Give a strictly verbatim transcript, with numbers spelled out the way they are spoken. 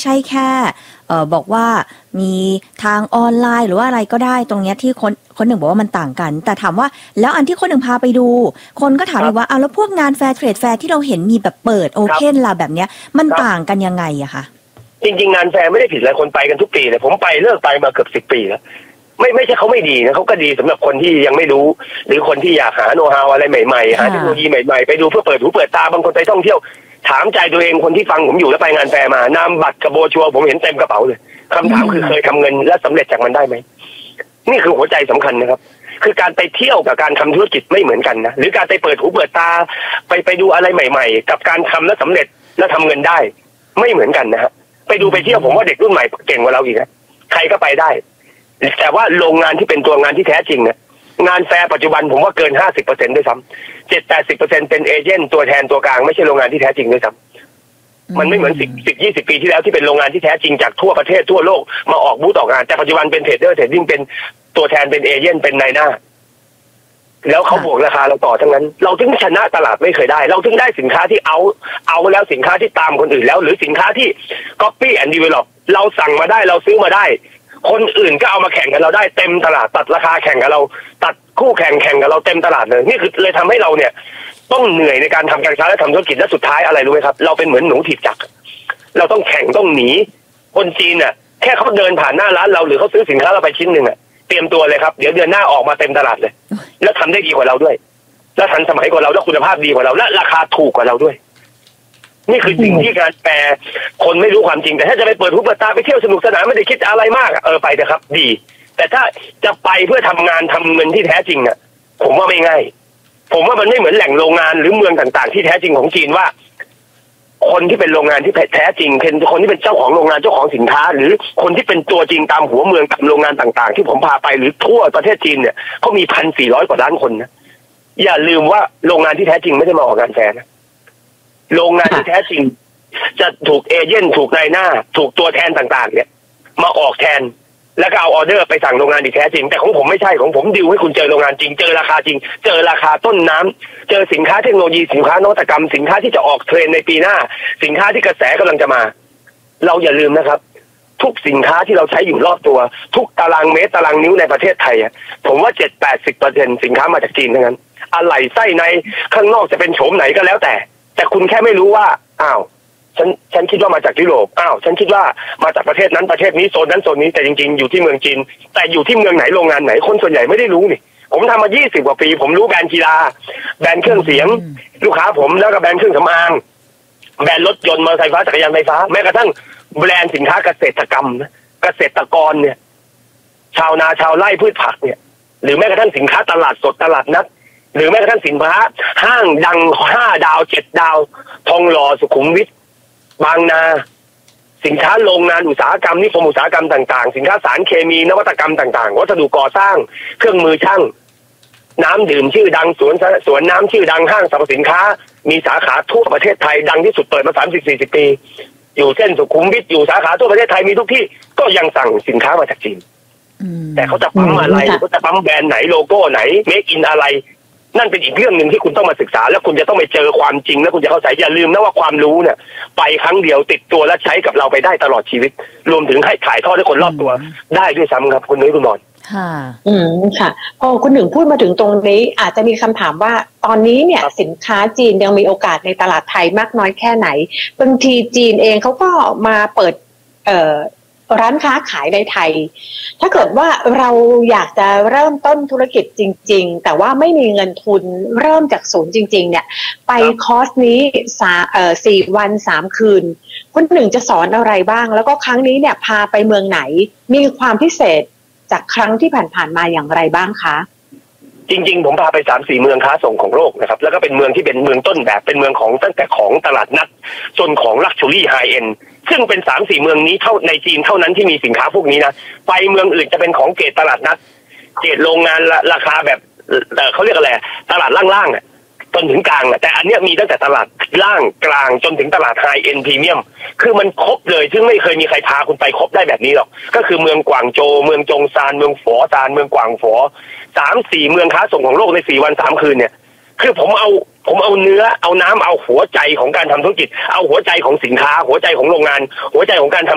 ช่แค่เอ่อบอกว่ามีทางออนไลน์หรือว่าอะไรก็ได้ตรงเนี้ยที่คนคนหนึ่งบอกว่ามันต่างกันแต่ถามว่าแล้วอันที่คนหนึ่งพาไปดูคนก็ถามอีกว่าอ้าวแล้วพวกงานแฟร์เทรดแฟร์ที่เราเห็นมีแบบเปิดโอเพนล่ะแบบเนี้ยมันต่างกันยังไงอะคะจริงๆงานแฟร์ไม่ได้ผิดเลยคนไปกันทุกปีเลยผมไปเลิกไปมาเกือบสิบปีแล้วไม่ไม่ใช่เขาไม่ดีนะเขาก็ดีสำหรับคนที่ยังไม่รู้หรือคนที่อยากหาโน้ตฮาวอะไรใหม่ๆหาเทคโนโลยีใหม่ๆไปดูเพื่อเปิดหูเปิดตาบางคนไปท่องเที่ยวถามใจตัวเองคนที่ฟังผมอยู่แล้วไปงานแฟร์มานามบัตรกับโบชัวผมเห็นเต็มกระเป๋าเลยคำถามคือเคยทำเงินและสำเร็จจากมันได้ไหมนี่คือหัวใจสำคัญนะครับคือการไปเที่ยวกับการทำธุรกิจไม่เหมือนกันนะหรือการไปเปิดหูเปิดตาไปไปดูอะไรใหม่ๆกับการทำและสำเร็จและทำเงินได้ไม่เหมือนกันนะฮะไปดูไปเที่ยวผมว่าเด็กรุ่นใหม่เก่งกว่าเราอีกนะใครก็ไปได้แต่ว่าโรงงานที่เป็นตัวงานที่แท้จริงเนี่ยงานแฟร์ปัจจุบันผมว่าเกิน ห้าสิบเปอร์เซ็นต์ ด้วยซ้ำ เจ็ดถึงแปดสิบเปอร์เซ็นต์ เป็นเอเจนต์ตัวแทนตัวกลางไม่ใช่โรงงานที่แท้จริงด้วยซ้ำมันไม่เหมือนสิบ สิบ ยี่สิบปีที่แล้วที่เป็นโรงงานที่แท้จริงจากทั่วประเทศทั่วโลกมาออกบูธออกงานแต่ปัจจุบันเป็นเทรดเดอร์เทรดดิ้งเป็นตัวแทนเป็นเอเจนต์เป็นนายหน้าแล้วเขาบวกราคาเราต่อทั้งนั้นเราถึงชนะตลาดไม่เคยได้เราถึงได้สินค้าที่เอาเอาแล้วสินค้าที่ตามคนอื่นแล้วหรือสินค้าที่ copy and develop เราสั่งมาได้เราซื้อมาได้คนอื่นก็เอามาแข่งกับเราได้เต็มตลาดตัดราคาแข่งกับเราตัดคู่แข่งแข่งกับเราเต็มตลาดเลยนี่คือเลยทำให้เราเนี่ยต้องเหนื่อยในการทำการค้าและทำธุรกิจและสุดท้ายอะไรรู้ไหมครับเราเป็นเหมือนหนูถีบจักรเราต้องแข่งต้องหนีคนจีนน่ะแค่เขาเดินผ่านหน้าร้านเราหรือเขาซื้อสินค้าเราไปชิ้นหนึ่งอ่ะเตรียมตัวเลยครับเดี๋ยวเดือนหน้าออกมาเต็มตลาดเลยแล้วทำได้ดีกว่าเราด้วยแล้วทันสมัยกว่าเราแล้วคุณภาพดีกว่าเราและราคาถูกกว่าเราด้วยนี่คือสิ่งที่การแปลคนไม่รู้ความจริงแต่ถ้าจะไปเปิดหูเปิดตาไปเที่ยวสนุกสนานไม่ได้คิดอะไรมากเออไปเถอะครับดีแต่ถ้าจะไปเพื่อทำงานทำเงินที่แท้จริงอ่ะผมว่าไม่ง่ายผมว่ามันไม่เหมือนแหล่งโรงงานหรือเมืองต่างๆที่แท้จริงของจีนว่าคนที่เป็นโรงงานที่แท้จริงเป็นคนที่เป็นเจ้าของโรงงานเจ้าของสินค้าหรือคนที่เป็นตัวจริงตามหัวเมืองตามโรงงานต่างๆที่ผมพาไปหรือทั่วประเทศจีนเนี่ยเขามีพันสี่ร้อยกว่าล้านคนนะอย่าลืมว่าโรงงานที่แท้จริงไม่ได้มาออกงานแฟร์นะโรงงานที่แท้จริงจะถูกเอเจนต์ถูกนายหน้าถูกตัวแทนต่างๆเนี่ยมาออกแทนแล้วก็เอาออเดอร์ไปสั่งโรงงานที่แท้จริงแต่ของผมไม่ใช่ของผมดิวให้คุณเจอโรงงานจริงเจอราคาจริงเจอราคาต้นน้ำเจอสินค้าเทคโนโลยีสินค้านวัตกรรมสินค้าที่จะออกเทรนในปีหน้าสินค้าที่กระแสกำลังจะมาเราอย่าลืมนะครับทุกสินค้าที่เราใช้อยู่รอบตัวทุกตารางเมตรตารางนิ้วในประเทศไทยอ่ะผมว่า เจ็ดถึงแปดสิบเปอร์เซ็นต์ สินค้ามาจากจีนทั้งนั้นอะไหล่ไส้ในข้างนอกจะเป็นโฉมไหนก็แล้วแต่แต่คุณแค่ไม่รู้ว่าอ้าวฉันฉันคิดว่ามาจากยุโรปอ้าวฉันคิดว่ามาจากประเทศนั้นประเทศนี้โซนนั้นโซนนี้แต่จริงๆอยู่ที่เมืองจีนแต่อยู่ที่เมืองไหนโรงงานไหนคนส่วนใหญ่ไม่ได้รู้นี่ผมทำมายี่สิบกว่าปีผมรู้แบรนด์กีฬาแบรนด์เครื่องเสียงลูกค้าผมแล้วก็แบรนด์เครื่องสำอางแบรนด์รถยนต์มอเตอร์ไซค์ไฟฟ้าจักรยานไฟฟ้าแม้กระทั่งแบรนด์สินค้าเกษตรกรรมนะเกษตรกรเนี่ยชาวนาชาวไร่พืชผักเนี่ยหรือแม้กระทั่งสินค้าตลาดสดตลาดนัดหรือแม้กระทั่งสินค้าห้างดังห้าดาวเจ็ดดาวทองหล่อสุขุมวิทบางนาสินค้าโรงงานอุตสาหกรรมนิคมอุตสาหกรรมต่างๆสินค้าสารเคมีนวัตกรรมต่างๆวัสดุก่อสร้างเครื่องมือช่างน้ำดื่มชื่อดังสวนสวนน้ำชื่อดังห้างสรรพสินค้ามีสาขาทั่วประเทศไทยดังที่สุดเปิดมาสามสิบสี่สิบปีอยู่เส้นสุขุมวิทอยู่สาขาทั่วประเทศไทยมีทุกที่ก็ยังสั่งสินค้ามาจากจีนแต่เขาจะปั๊มอะไรเขาจะปั๊มแบรนด์ไหนโลโก้ไหนเมคอินอะไรนั่นเป็นอีกเรื่องหนึ่งที่คุณต้องมาศึกษาแล้วคุณจะต้องไปเจอความจริงแล้วคุณจะเข้าใจอย่าลืมนะว่าความรู้เนี่ยไปครั้งเดียวติดตัวและใช้กับเราไปได้ตลอดชีวิตรวมถึงให้ถ่ายทอดให้คนรอบตัวได้ด้วยซ้ำครับคุณนุ้ยคุณนอนค่ะอืมค่ะพอคุณหนึ่งพูดมาถึงตรงนี้อาจจะมีคำถามว่าตอนนี้เนี่ยสินค้าจีนยังมีโอกาสในตลาดไทยมากน้อยแค่ไหนบางทีจีนเองเขาก็มาเปิดเอ่อร้านค้าขายในไทยถ้าเกิดว่าเราอยากจะเริ่มต้นธุรกิจจริงๆแต่ว่าไม่มีเงินทุนเริ่มจากศูนย์จริงๆเนี่ยไปคอร์สนี้สาเอ่อสี่วันสามคืนคุณหนึ่งจะสอนอะไรบ้างแล้วก็ครั้งนี้เนี่ยพาไปเมืองไหนมีความพิเศษจากครั้งที่ผ่านๆมาอย่างไรบ้างคะจริงๆผมพาไป สามสี่ เมืองค้าส่งของโลกนะครับแล้วก็เป็นเมืองที่เป็นเมืองต้นแบบเป็นเมืองของตั้งแต่ของตลาดนัดจนของลักชัวรี่ไฮเอ็นด์ซึ่งเป็น สามสี่ เมืองนี้เท่าในจีนเท่านั้นที่มีสินค้าพวกนี้นะไปเมืองอื่นจะเป็นของเกรดตลาดนัดเกรดโรงงานราคาแบบเอ่อเขาเรียกอะไรตลาดล่างๆอ่ะจนถึงกลางอ่ะแต่อันเนี้ยมีตั้งแต่ตลาดล่างกลางจนถึงตลาดไฮเอ็นด์พรีเมียมคือมันครบเลยซึ่งไม่เคยมีใครพาคุณไปครบได้แบบนี้หรอกก็คือเมืองกวางโจวเมืองจงซานเมืองฝอซานเมืองกวางฝอ สามสี่ เมืองค้าส่งของโลกในสี่วันสามคืนเนี่ยคือผมเอาผมเอาเนื้อเอาน้ำเอาหัวใจของการทำธุรกิจเอาหัวใจของสินค้าหัวใจของโรงงานหัวใจของการทำ